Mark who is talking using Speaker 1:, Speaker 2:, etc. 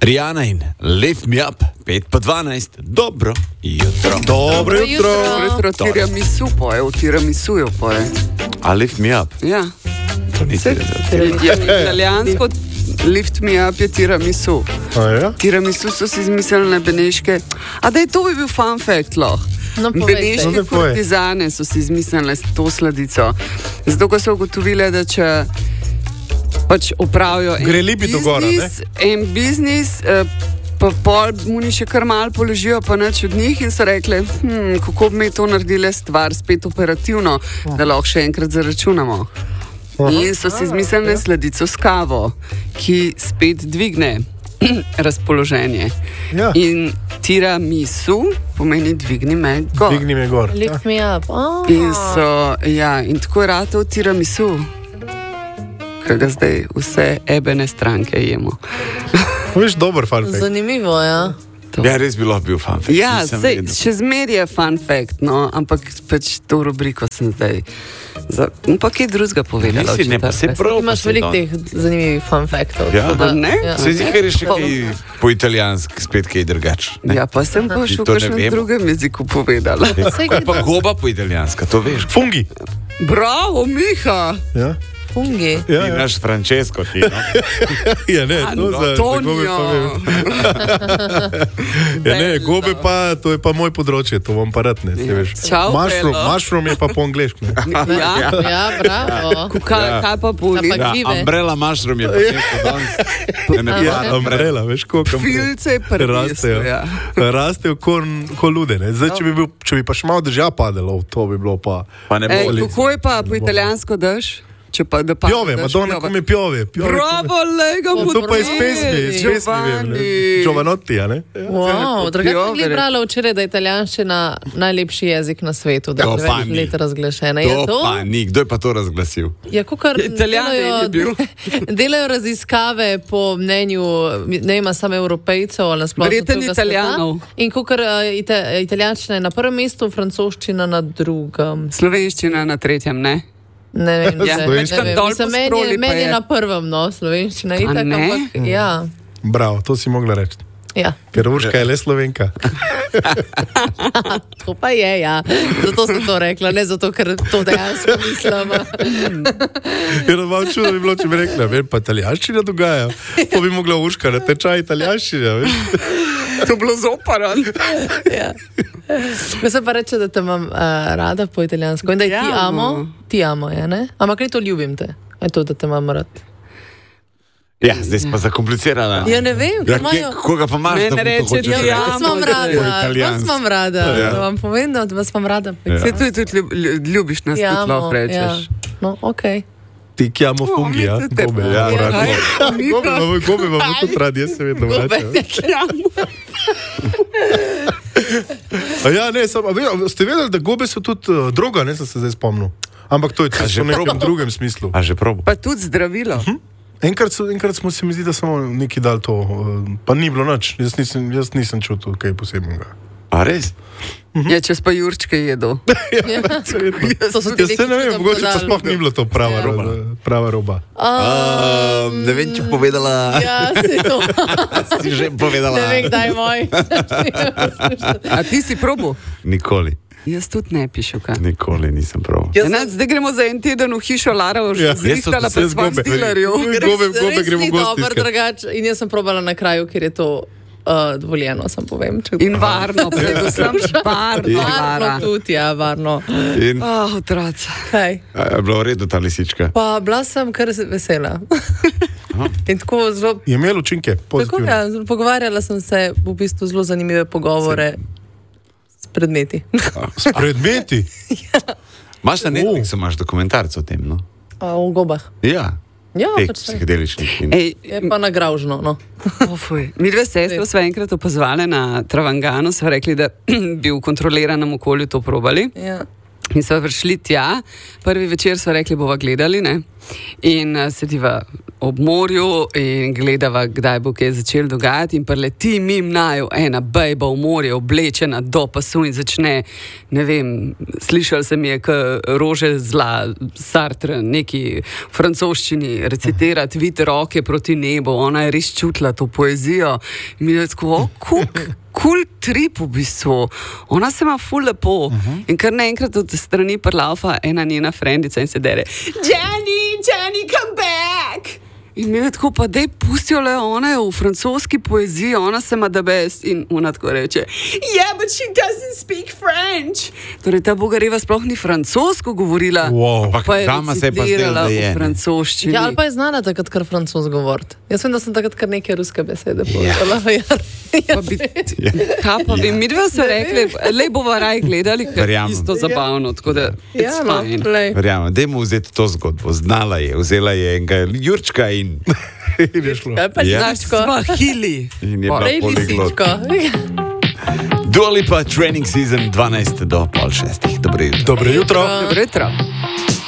Speaker 1: Rihanna in Lift Me Up, 5:12, dobro jutro.
Speaker 2: Dobro jutro.
Speaker 3: Tiramisu poje, v tiramisuju poje.
Speaker 1: A Lift Me Up?
Speaker 3: Ja.
Speaker 1: To nisi
Speaker 3: Italijansko Lift Me Up je tiramisu.
Speaker 2: Ja?
Speaker 3: Tiramisu so si izmislili beneške. A da je to bi bil fun fact, loh.
Speaker 4: No,
Speaker 3: Beneške kurtizane so si izmislili to sladico. Zato, ko so ugotovili, da če pač opravijo en biznis, pa pol muni še kar malo položijo, pa nič od njih in so rekli, kako bi mi to naredili stvar spet operativno, da lahko še enkrat zaračunamo. In so si izmislili sladico s kavo, ki spet dvigne razpoloženje.
Speaker 2: Ja.
Speaker 3: In tiramisu pomeni dvigni me gor.
Speaker 2: Dvigni me gor.
Speaker 4: Lift me up. Oh.
Speaker 3: In tako je ratov tiramisu, ki ga zdaj vse ebene stranke jemo.
Speaker 2: Veš, dober fun fact.
Speaker 4: Zanimivo, ja.
Speaker 1: Ja, res bi lahko bil fun fact.
Speaker 3: Ja, še zmeraj je fun fact, no, ampak pač to rubriko sem zdaj. Pa kaj drugega povedala?
Speaker 4: Imaš veliko teh zanimivih fun factov.
Speaker 1: Ja,
Speaker 3: ne?
Speaker 4: Ja.
Speaker 1: Se zdi, ker je še kaj po italijanski, spet kaj drugač.
Speaker 3: Ja, pa sem pa še v kakšnem drugem jeziku povedala.
Speaker 1: Kaj pa goba po italijanska, to veš?
Speaker 2: Fungi.
Speaker 3: Bravo, Miha!
Speaker 2: Ja.
Speaker 4: Fungi.
Speaker 1: Ti naš Francesco, ti, no?
Speaker 2: Ja, ne, to za gobe pa vem. Ja, ne, gobe pa, to je pa moj področje, to vam pa rad ne, se veš.
Speaker 3: Čau,
Speaker 2: Mushroom je pa po angleško, ne?
Speaker 4: Ja, bravo.
Speaker 3: Kaj pa boli?
Speaker 4: Ja,
Speaker 1: umbrella mushroom je pa nekaj danes.
Speaker 2: Ja, umbrella, veš, koliko
Speaker 3: Filce je
Speaker 2: rastejo. Rastejo ko lude, ne? Zdaj, če bi pa še malo drža padelo, to bi bilo pa...
Speaker 3: Kako je pa po italijansko dež?
Speaker 2: Piove, Madonna come piove.
Speaker 3: Bravo, lega,
Speaker 2: to pa je iz pesmi vem, ne? Giovanotti, ne?
Speaker 4: Wow, drugače sem brala včeraj, da je italijanščina najlepši jezik na svetu, da je več let razglašena.
Speaker 1: To pa ni, kdo je pa to razglasil?
Speaker 4: Ja, kakor delajo raziskave po mnenju, ne ima samo Evropejcev, ali nasplošno
Speaker 3: Verjeten Italijanov.
Speaker 4: In kakor italijanščina je na prvem mestu, francoščina na drugem.
Speaker 3: Slovenščina na tretjem, ne?
Speaker 4: Ne vem, meni je na prvem, no, slovenščina itak, ampak, ja.
Speaker 2: Bravo, to si mogla reči.
Speaker 4: Ja.
Speaker 2: Ker Urška je le Slovenka.
Speaker 4: To pa je, ja. Zato sem to rekla, ne zato, ker to dejansko mislim.
Speaker 2: Jer malo čudno bi bilo, če bi rekla, vem, pa italijanščina dogaja. To bi mogla Urška na tečaj italijanščina, veš.
Speaker 3: To bilo zoparan.
Speaker 4: Ja. Mislim pa reče, da te imam rada po italijansko. In da je ti amo, ja, ne? Ampak kaj to ljubim te? Je to, da te imam rad?
Speaker 1: Ja, zdaj si pa zakomplicirala.
Speaker 4: Ja, ne vem, kaj imajo.
Speaker 1: Koga pa imaš, da
Speaker 3: ne
Speaker 1: to hočeš
Speaker 3: reči?
Speaker 4: Vas imam rada. Da vam povem, da vas imam rada.
Speaker 3: Se tudi ljubiš nas, tudi lahko rečeš.
Speaker 4: No, okej.
Speaker 2: Ti chiamo fungi, ja? Gobe, ja. Gobe imamo tudi radi, jaz se vedno vračam.
Speaker 3: Gobe te chiamo.
Speaker 2: Ja, ne, ste vedeli, da gobe so tudi droga, ne, sem se zdaj spomnil. Ampak to je v nekem drugem smislu.
Speaker 1: A že probo?
Speaker 3: Pa tudi zdravilo.
Speaker 2: Enkrat smo se mi zdi, da samo neki dal to, pa ni bilo nič. Jaz nisem čutil kaj posebnega.
Speaker 1: A res?
Speaker 3: Ja, čez pa Jurčke jedo.
Speaker 2: Jaz se ne vem, mogoče pa sploh ni bilo to prava roba.
Speaker 1: Ne vem, če povedala...
Speaker 4: Ja, si to.
Speaker 1: Si že povedala.
Speaker 4: Ne vem, kdaj moj.
Speaker 3: A ti si probo?
Speaker 1: Nikoli.
Speaker 3: Jaz tudi ne pišu, kaj.
Speaker 1: Nikoli nisem prav.
Speaker 3: Zdaj gremo za en teden v hišo Lara, zrihtala pa s vam stilarju.
Speaker 2: Gobe gremo
Speaker 4: gostiskat. In jaz sem probala na kraju, ker je to dovoljeno, sem povem.
Speaker 3: In varno, predvsem varno.
Speaker 4: Varno tudi, ja, varno.
Speaker 3: Otraca.
Speaker 4: Kaj?
Speaker 1: Je bilo v redu ta lisička?
Speaker 4: Pa bila sem kar vesela. In tako zelo...
Speaker 2: Je imel učinke, pozitivne.
Speaker 4: Tako, ja, pogovarjala sem se v bistvu zelo zanimive pogovore s predmeti.
Speaker 2: S predmeti?
Speaker 4: Ja.
Speaker 1: Imaš na Netflixu, imaš dokumentarc o tem, no?
Speaker 4: V gobah.
Speaker 1: Ja.
Speaker 4: Ja,
Speaker 1: teh psihedeličnih.
Speaker 4: Je pa na gravžno, no.
Speaker 3: Mi dve sestri sva enkrat opazovali na Travanganu, sva rekli, da bi v kontroliranem okolju to probali.
Speaker 4: Ja.
Speaker 3: In sva prišli tja, prvi večer sva rekli, bova gledali, ne? in sediva ob morju in gledava, kdaj bo kaj začel dogajati in preleti mim naju ena bejba v morje oblečena do pasu in začne, ne vem, slišal se mi je Rože zla, Sartre, neki francoščini recitirati, vidite roke proti nebu, ona je res čutila to poezijo in mi je tako, cool trip v bistvu. Ona se ima ful lepo. In kar naenkrat od strani prlaufa ena njena frendica in se dere Jenny, come back! In mi je tako, pa dej pustijo le, ona je v francoski poeziji, ona se ima da best in ona tako reče, yeah, but she doesn't speak French. Torej, ta Bogareva sploh ni francosko govorila, pa je recitirala v francoščini.
Speaker 4: Ja, ali pa je znala takrat kar francoz govoriti. Jaz vem, da sem takrat kar neke ruske besede povedala.
Speaker 3: Kaj pa bi, mi dve so rekli, lej bova raj gledali, ker je isto zabavno, tako da it's fine.
Speaker 1: Verjamem, dajmo vzeti to zgodbo. Znala je, vzela je enega Jurčka in
Speaker 2: je šlo.
Speaker 3: Svahili.
Speaker 1: In je bila poliglot.
Speaker 4: Lisičko.
Speaker 1: Dua Lipa, Training Season 12 do 5:30. Dobro jutro.
Speaker 2: Dobro jutro.
Speaker 3: Dobro jutro.